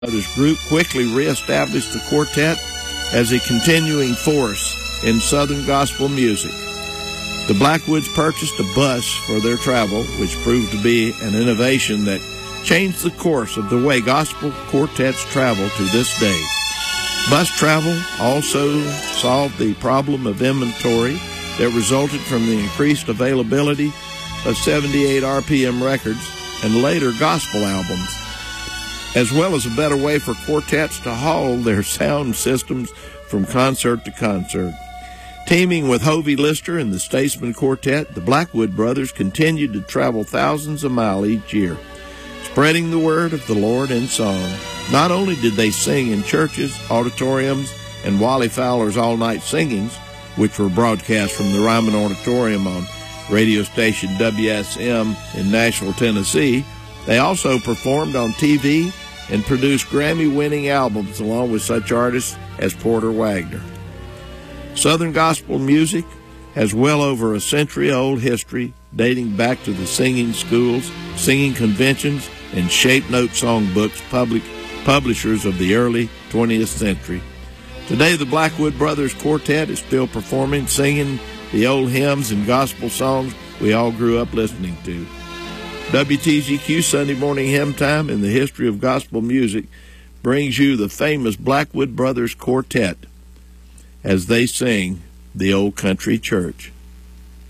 Brothers group quickly reestablished the quartet as a continuing force in Southern gospel music. The Blackwoods purchased a bus for their travel, which proved to be an innovation that changed the course of the way gospel quartets travel to this day. Bus travel also solved the problem of inventory that resulted from the increased availability of 78 RPM records and later gospel albums, as well as a better way for quartets to haul their sound systems from concert to concert. Teaming with Hovey Lister and the Statesman Quartet, the Blackwood Brothers continued to travel thousands of miles each year, spreading the word of the Lord in song. Not only did they sing in churches, auditoriums, and Wally Fowler's all-night singings, which were broadcast from the Ryman Auditorium on radio station WSM in Nashville, Tennessee, they also performed on TV and produced Grammy-winning albums along with such artists as Porter Wagoner. Southern gospel music has well over a century-old history dating back to the singing schools, singing conventions, and shape note songbooks, publishers of the early 20th century. Today, the Blackwood Brothers Quartet is still performing, singing the old hymns and gospel songs we all grew up listening to. WTGQ Sunday Morning Hymn Time in the history of gospel music brings you the famous Blackwood Brothers Quartet as they sing the Old Country Church.